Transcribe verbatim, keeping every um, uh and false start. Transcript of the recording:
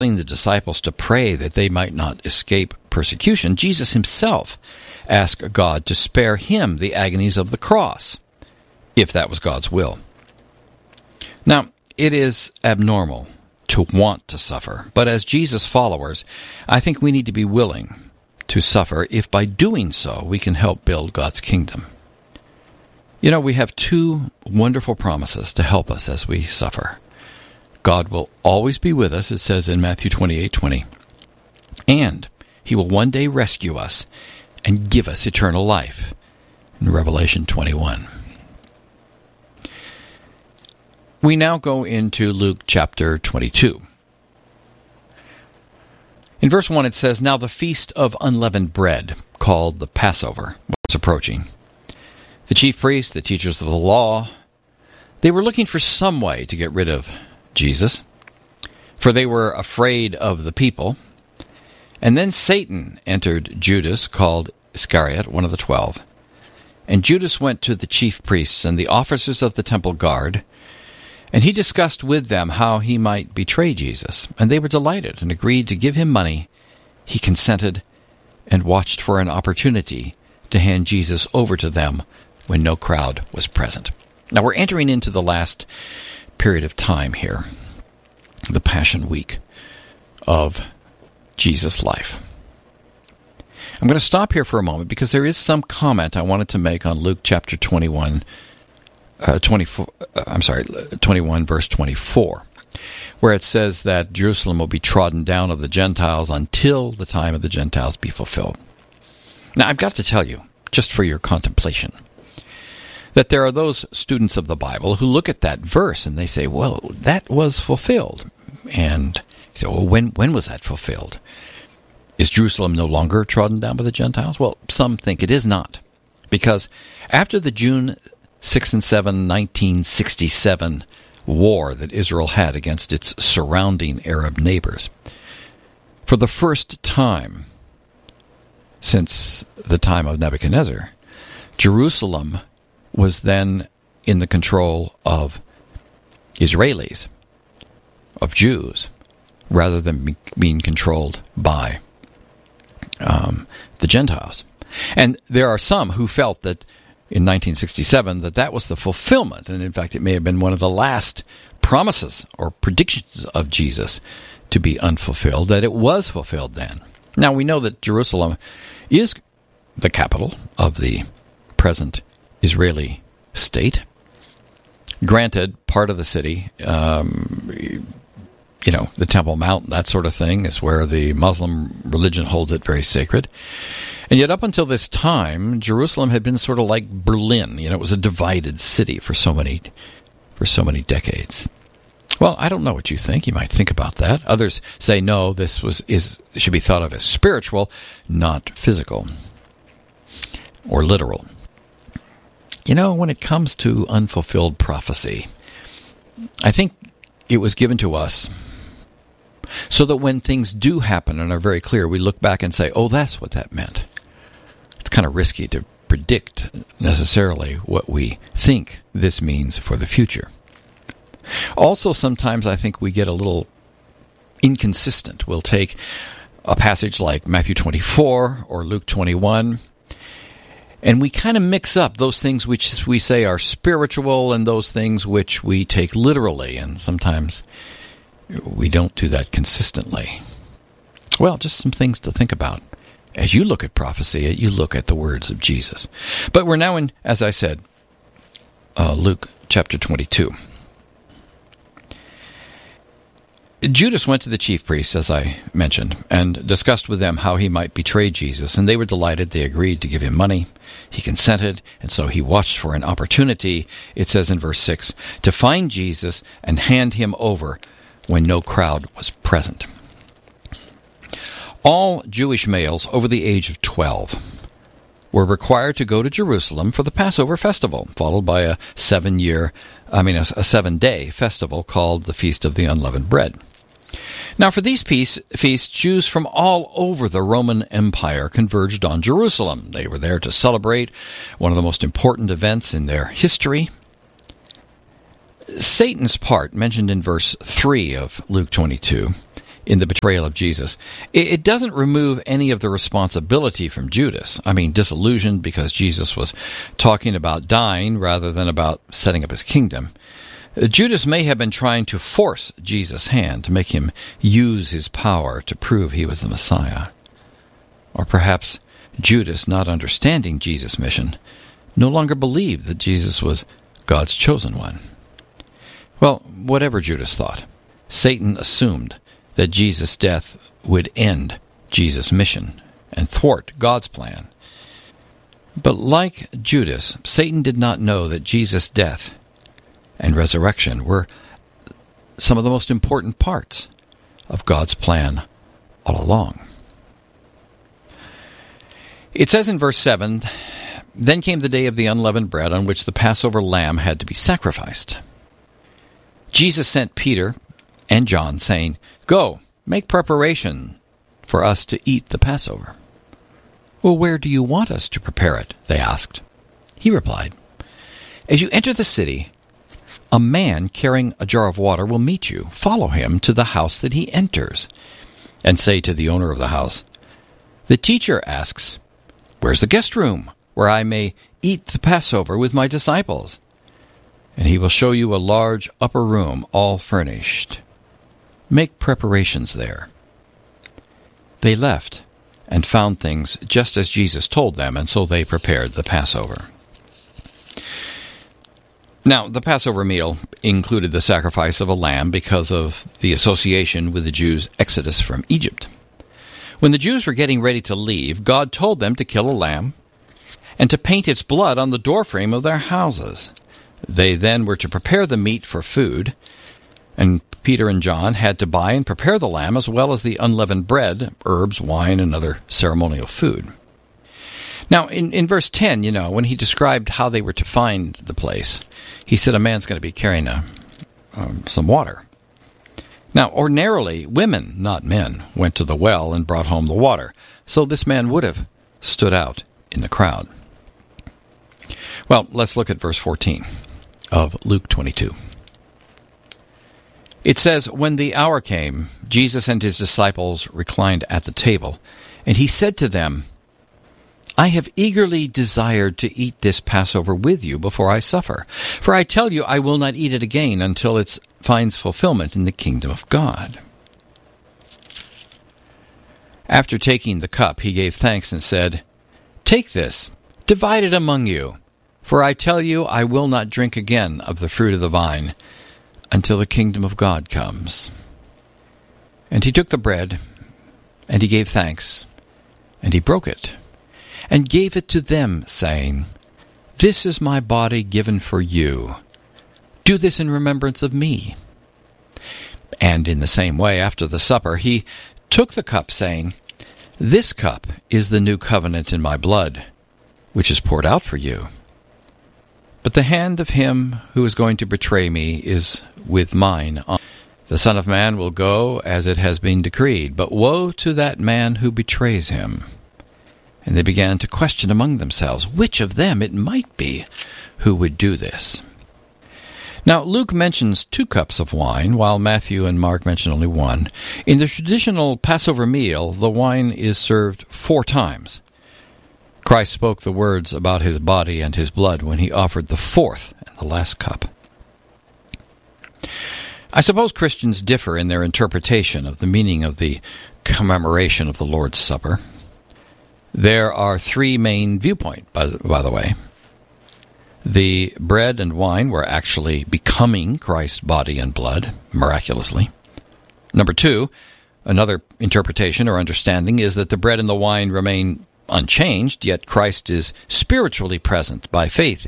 the disciples to pray that they might not escape persecution, Jesus himself asked God to spare him the agonies of the cross, if that was God's will. Now, it is abnormal to want to suffer, but as Jesus followers, I think we need to be willing to suffer if by doing so we can help build God's kingdom. You know, we have two wonderful promises to help us as we suffer. God will always be with us, it says in Matthew twenty-eight twenty, and he will one day rescue us and give us eternal life in Revelation twenty-one. We now go into Luke chapter twenty-two. In verse one it says, "Now the feast of unleavened bread, called the Passover, was approaching. The chief priests, the teachers of the law, they were looking for some way to get rid of Jesus, for they were afraid of the people. And then Satan entered Judas, called Iscariot, one of the twelve. And Judas went to the chief priests and the officers of the temple guard, and he discussed with them how he might betray Jesus. And they were delighted and agreed to give him money. He consented and watched for an opportunity to hand Jesus over to them when no crowd was present." Now we're entering into the last period of time here, the Passion Week of Jesus' life. I'm going to stop here for a moment because there is some comment I wanted to make on Luke chapter twenty-one, uh, twenty-four. Uh, I'm sorry, twenty-one verse twenty-four, where it says that Jerusalem will be trodden down of the Gentiles until the time of the Gentiles be fulfilled. Now I've got to tell you, just for your contemplation, that there are those students of the Bible who look at that verse and they say, well, that was fulfilled. And so, well, when when was that fulfilled? Is Jerusalem no longer trodden down by the Gentiles? Well, some think it is not. Because after the June sixth and seventh, nineteen sixty-seven war that Israel had against its surrounding Arab neighbors, for the first time since the time of Nebuchadnezzar, Jerusalem was then in the control of Israelis, of Jews, rather than be, being controlled by um, the Gentiles. And there are some who felt that in nineteen sixty-seven that that was the fulfillment, and in fact it may have been one of the last promises or predictions of Jesus to be unfulfilled, that it was fulfilled then. Now we know that Jerusalem is the capital of the present Israeli state. Granted, part of the city, um, you know, the Temple Mount, that sort of thing, is where the Muslim religion holds it very sacred. And yet up until this time, Jerusalem had been sort of like Berlin. You know, it was a divided city for so many, for so many decades. Well, I don't know what you think. You might think about that. Others say, no, this was is should be thought of as spiritual, not physical or literal. You know, when it comes to unfulfilled prophecy, I think it was given to us so that when things do happen and are very clear, we look back and say, oh, that's what that meant. It's kind of risky to predict necessarily what we think this means for the future. Also, sometimes I think we get a little inconsistent. We'll take a passage like Matthew twenty-four or Luke twenty-one, and we kind of mix up those things which we say are spiritual and those things which we take literally, and sometimes we don't do that consistently. Well, just some things to think about. As you look at prophecy, you look at the words of Jesus. But we're now in, as I said, uh, Luke chapter twenty-two. Judas went to the chief priests, as I mentioned, and discussed with them how he might betray Jesus, and they were delighted. They agreed to give him money. He consented, and so he watched for an opportunity, it says in verse six, to find Jesus and hand him over when no crowd was present. All Jewish males over the age of twelve were required to go to Jerusalem for the Passover festival, followed by a seven-year, I mean, a, a seven-day festival called the Feast of the Unleavened Bread. Now, for these feasts, feasts, Jews from all over the Roman Empire converged on Jerusalem. They were there to celebrate one of the most important events in their history. Satan's part, mentioned in verse three of Luke twenty-two, in the betrayal of Jesus. It doesn't remove any of the responsibility from Judas. I mean, disillusioned because Jesus was talking about dying rather than about setting up his kingdom. Judas may have been trying to force Jesus' hand to make him use his power to prove he was the Messiah. Or perhaps Judas, not understanding Jesus' mission, no longer believed that Jesus was God's chosen one. Well, whatever Judas thought, Satan assumed that Jesus' death would end Jesus' mission and thwart God's plan. But like Judas, Satan did not know that Jesus' death and resurrection were some of the most important parts of God's plan all along. It says in verse seven, "Then came the day of the unleavened bread on which the Passover lamb had to be sacrificed. Jesus sent Peter and John, saying, 'Go, make preparation for us to eat the Passover.' 'Well, where do you want us to prepare it?' they asked. He replied, 'As you enter the city, a man carrying a jar of water will meet you. Follow him to the house that he enters, and say to the owner of the house, "The teacher asks, 'Where's the guest room where I may eat the Passover with my disciples?' And he will show you a large upper room, all furnished. Make preparations there.' They left and found things just as Jesus told them, and so they prepared the Passover." Now, the Passover meal included the sacrifice of a lamb because of the association with the Jews' exodus from Egypt. When the Jews were getting ready to leave, God told them to kill a lamb and to paint its blood on the doorframe of their houses. They then were to prepare the meat for food, and Peter and John had to buy and prepare the lamb as well as the unleavened bread, herbs, wine, and other ceremonial food. Now, in, in verse ten, you know, when he described how they were to find the place, he said a man's going to be carrying a, um, some water. Now, ordinarily, women, not men, went to the well and brought home the water, so this man would have stood out in the crowd. Well, let's look at verse fourteen of Luke twenty-two. It says, "When the hour came, Jesus and his disciples reclined at the table, and he said to them, 'I have eagerly desired to eat this Passover with you before I suffer. For I tell you, I will not eat it again until it finds fulfillment in the kingdom of God.' After taking the cup, he gave thanks and said, 'Take this, divide it among you. For I tell you, I will not drink again of the fruit of the vine until the kingdom of God comes.' And he took the bread, and he gave thanks, and he broke it, and gave it to them, saying, 'This is my body given for you. Do this in remembrance of me.' And in the same way, after the supper, he took the cup, saying, 'This cup is the new covenant in my blood, which is poured out for you. But the hand of him who is going to betray me is with mine. The Son of Man will go as it has been decreed, but woe to that man who betrays him.' And they began to question among themselves which of them it might be who would do this." Now, Luke mentions two cups of wine, while Matthew and Mark mention only one. In the traditional Passover meal, the wine is served four times. Christ spoke the words about his body and his blood when he offered the fourth and the last cup. I suppose Christians differ in their interpretation of the meaning of the commemoration of the Lord's Supper. There are three main viewpoints, by, by the way. The bread and wine were actually becoming Christ's body and blood, miraculously. Number two, another interpretation or understanding is that the bread and the wine remain unchanged, yet Christ is spiritually present by faith